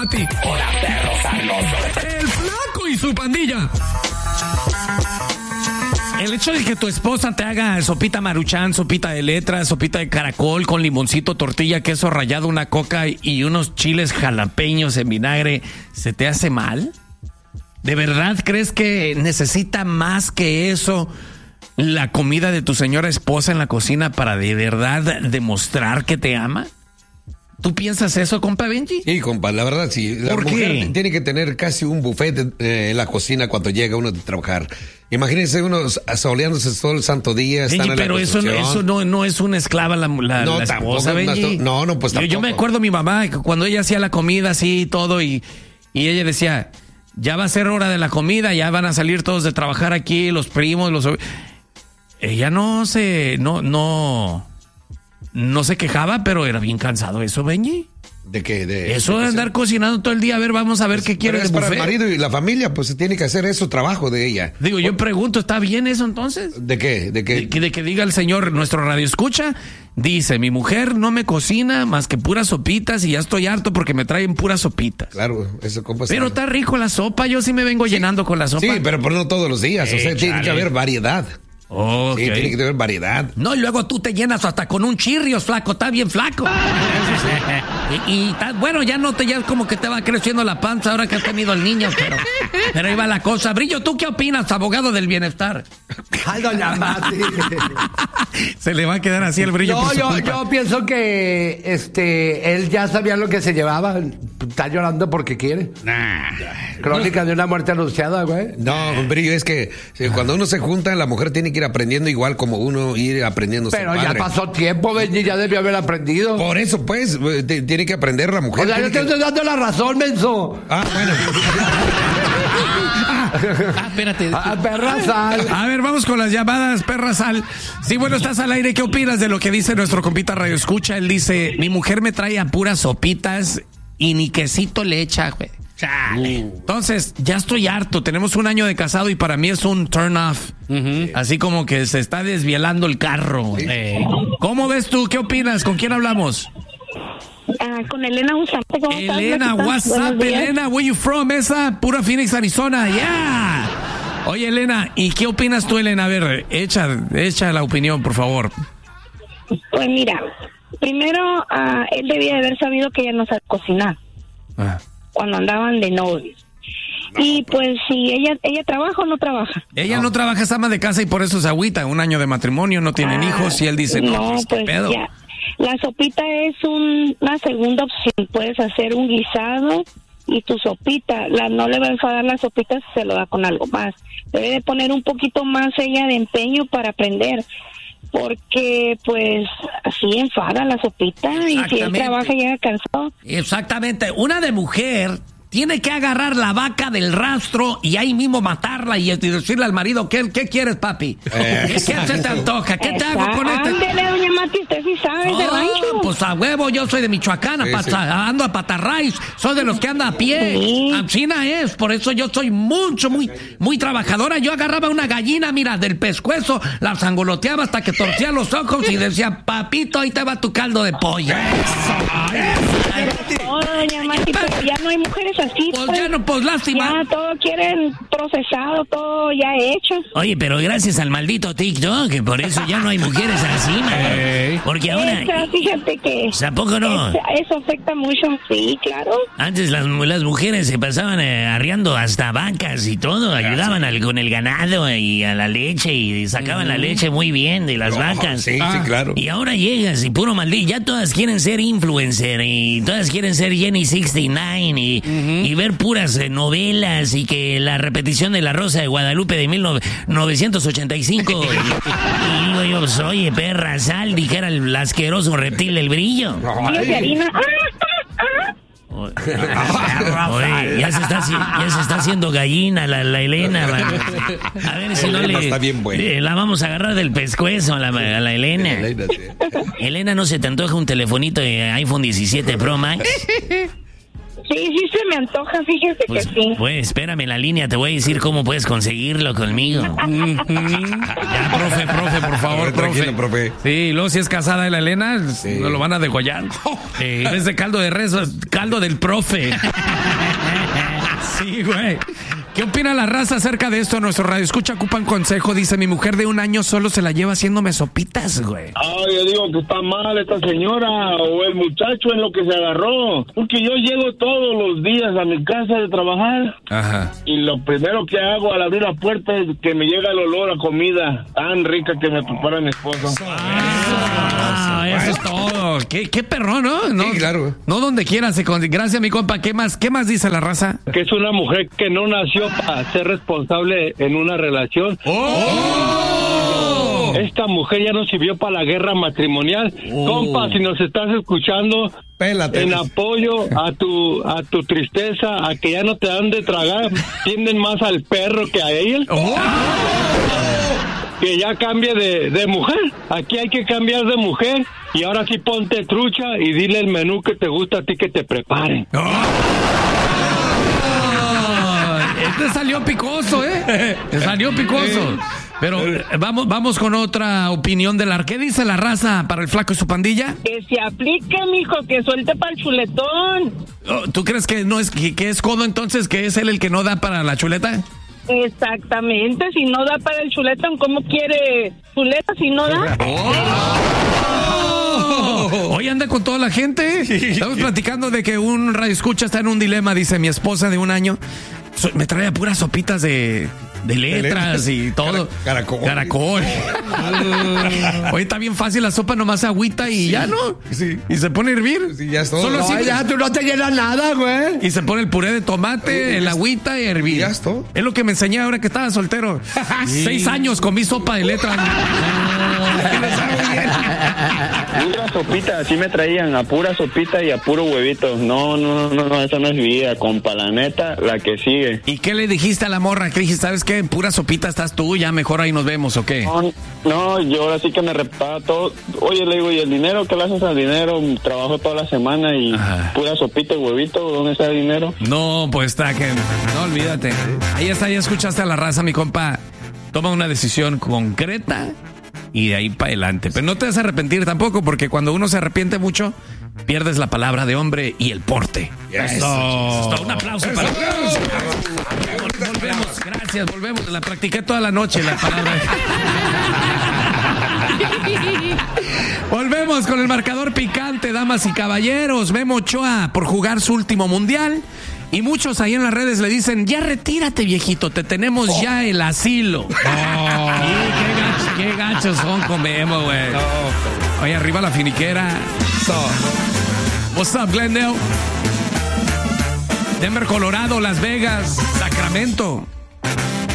Pati. Hola, perro sabroso. El Flaco y su pandilla. El hecho de que tu esposa te haga sopita Maruchan, sopita de letras, sopita de caracol con limoncito, tortilla, queso rallado, una coca y unos chiles jalapeños en vinagre, ¿se te hace mal? ¿De verdad crees que necesita más que eso la comida de tu señora esposa en la cocina para de verdad demostrar que te ama? ¿Tú piensas eso, compa Benji? Sí, compa, la verdad sí. La mujer tiene que tener casi un buffet en la cocina cuando llega uno de trabajar. Imagínense uno asoleándose todo el santo día. Benji, pero eso no es una esclava la esposa, Benji. No, pues tampoco. Yo me acuerdo mi mamá cuando ella hacía la comida así y todo y ella decía, ya va a ser hora de la comida, ya van a salir todos de trabajar aquí, los primos, Ella no se quejaba, pero era bien cansado eso, Benji. ¿De qué? Eso de andar cocinando todo el día, a ver, vamos a ver qué quiere de buffet. Para el marido y la familia, pues se tiene que hacer eso, trabajo de ella. Digo, yo pregunto, ¿está bien eso entonces? ¿De qué? De que diga el señor, nuestro radio escucha, dice, mi mujer no me cocina más que puras sopitas y ya estoy harto porque me traen puras sopitas. Claro, eso compa. Pero está rico la sopa, yo sí me vengo llenando con la sopa. Sí, pero no todos los días, o sea, tiene que haber variedad. Okay. Sí, tiene que tener variedad. No, y luego tú te llenas hasta con un chirrios, flaco, está bien flaco. Bueno, ya como que te va creciendo la panza ahora que has tenido el niño, pero ahí va la cosa. Brillo, ¿tú qué opinas, abogado del bienestar? Ay, doña Mati. Se le va a quedar así el brillo. Yo pienso que él ya sabía lo que se llevaba. Está llorando porque quiere. Crónica de una muerte anunciada, güey. No, Brillo, es que cuando uno se junta, la mujer tiene que ir aprendiendo igual como uno ir aprendiendo. Pero ya pasó tiempo, Benji, ya debió haber aprendido. Por eso, pues, tiene que aprender la mujer. O sea, yo te estoy dando la razón, menso. Bueno. Espérate. Perra Sal. A ver, vamos con las llamadas, Perra Sal. Sí, bueno, estás al aire. ¿Qué opinas de lo que dice nuestro compita Radio Escucha? Él dice, mi mujer me trae a puras sopitas y ni quesito le echa, güey. Entonces, ya estoy harto. Tenemos un año de casado y para mí es un turn off. Así como que se está desvielando el carro. Sí. ¿Cómo ves tú? ¿Qué opinas? ¿Con quién hablamos? Con Elena Busante. Elena, what's up, Elena? Where you from? Esa, pura Phoenix, Arizona. Yeah. Oye, Elena, ¿y qué opinas tú, Elena? A ver, echa la opinión, por favor. Pues mira, primero, él debía de haber sabido que ella no sabe cocinar. Cuando andaban de novios. Y pues si ella trabaja o no trabaja. Ella no trabaja, es ama de casa y por eso se agüita. Un año de matrimonio, no tienen hijos y él dice, no pues pedo. Ya. La sopita es una segunda opción. Puedes hacer un guisado y tu sopita, no le va a enfadar la sopita si se lo da con algo más. Debe de poner un poquito más ella de empeño para aprender. Porque, pues, así enfada la sopita y si él trabaja y llega cansado. Exactamente. Una de mujer tiene que agarrar la vaca del rastro y ahí mismo matarla y decirle al marido, ¿qué quieres, papi? ¿Qué se te antoja? ¿Qué te hago con esto? Ándele, doña Mati, usted sí sabe de rancho. Pues a huevo, yo soy de Michoacán, ando a patarrays, soy de los que anda a pie. Sí. China es, por eso yo soy muy trabajadora. Yo agarraba una gallina, mira, del pescuezo, la zangoloteaba hasta que torcía los ojos y decía, papito, ahí te va tu caldo de pollo. No, doña Mati, pero ya no hay mujeres así. Pues ya no, pues lástima. Ya todo quieren procesado, todo ya hecho. Oye, pero gracias al maldito TikTok, que por eso ya no hay mujeres así, man. Porque ahora... Fíjate que... ¿A poco no? Eso afecta mucho, sí, claro. Antes las mujeres se pasaban arriando hasta vacas y todo, ayudaban con el ganado y a la leche y sacaban la leche muy bien de las vacas. Sí, claro. Y ahora llegas y puro maldito, ya todas quieren ser influencer y todas quieren ser Jenny 69 y ver puras novelas y que la repetición de La Rosa de Guadalupe de 1985 y digo yo, oye, perra sal, dijera el asqueroso reptil del Brillo. Oye, ya se está haciendo gallina la Elena, man. A ver si no está bien bueno. La vamos a agarrar del pescuezo a la Elena. Elena, ¿no se te antoja un telefonito de iPhone 17 Pro Max? Sí, se me antoja, fíjese pues, que sí. Pues espérame en la línea, te voy a decir cómo puedes conseguirlo conmigo. Ya, profe, por favor, tranquilo, profe. Sí, luego si es casada la Elena, sí, no lo van a degollar. En vez de caldo de res, caldo del profe. Sí, güey. ¿Qué opina la raza acerca de esto? Nuestro radio escucha ocupa un consejo. Dice, mi mujer de 1 año solo se la lleva haciéndome sopitas, güey. Yo digo que está mal esta señora o el muchacho en lo que se agarró. Porque yo llego todos los días a mi casa de trabajar. Ajá. Y lo primero que hago al abrir la puerta es que me llega el olor a comida tan rica que me prepara mi esposa. Eso es todo. Qué perrón, ¿no? Sí, claro. No donde quiera se consigue. Gracias, mi compa. ¿Qué más dice la raza? Que es una mujer que no nació para ser responsable en una relación. Esta mujer ya no sirvió para la guerra matrimonial. Compa, si nos estás escuchando, pélate. En apoyo a tu tristeza, a que ya no te dan de tragar, tienden más al perro que a ella. Que ya cambie de mujer. Aquí hay que cambiar de mujer. Y ahora sí ponte trucha y dile el menú que te gusta a ti que te preparen. Este salió picoso, ¿eh? Salió picoso. Pero vamos con otra opinión de la... ¿Qué dice la raza para el flaco y su pandilla? Que se aplique, mijo, que suelte para el chuletón. ¿Tú crees que no es que es codo entonces, que es él el que no da para la chuleta? Exactamente, si no da para el chuletón, ¿cómo quiere chuleta si no da? Hoy anda con toda la gente. Estamos platicando de que un radioescucha está en un dilema. Dice, mi esposa de 1 año me trae puras sopitas de letras y todo. Caracol. Oye, está bien fácil la sopa, nomás agüita y ya, ¿no? Sí. Y se pone a hervir. Sí, ya es todo. Solo No, ya, tú no te llenas nada, güey. y se pone el puré de tomate, el agüita y a hervir. Ya es todo. Es lo que me enseñé ahora que estaba soltero. 6 años comí sopa de letras. Pura sopita, así me traían, a pura sopita y a puro huevito. No, eso no es vida, compa, la neta, la que sigue. ¿Y qué le dijiste a la morra? ¿Qué dijiste? ¿Sabes qué? Pura sopita estás tú, ya mejor ahí nos vemos, ¿o qué? No, yo ahora sí que me reparo todo. Oye, le digo, ¿y el dinero? ¿Qué le haces al dinero? Trabajo toda la semana y pura sopita y huevito, ¿dónde está el dinero? No, pues está que... No, olvídate. Ahí está, ya escuchaste a la raza, mi compa. Toma una decisión concreta y de ahí para adelante. Pero no te vas a arrepentir tampoco, porque cuando uno se arrepiente mucho, pierdes la palabra de hombre y el porte. Eso. Un aplauso para... Volvemos, gracias, volvemos. La practiqué toda la noche, la palabra. Volvemos con el marcador picante, damas y caballeros. Memo Ochoa por jugar su último mundial. Y muchos ahí en las redes le dicen, ya retírate, viejito, te tenemos ya el asilo. Qué gachos son con Memo, güey. Oye, arriba la finiquera. What's up, Glendale? Denver, Colorado, Las Vegas, Sacramento.